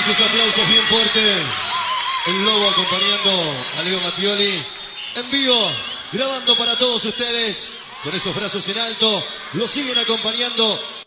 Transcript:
Esos aplausos bien fuertes. El Lobo acompañando a Leo Mattioli. En vivo, grabando para todos ustedes. Con esos brazos en alto. Lo siguen acompañando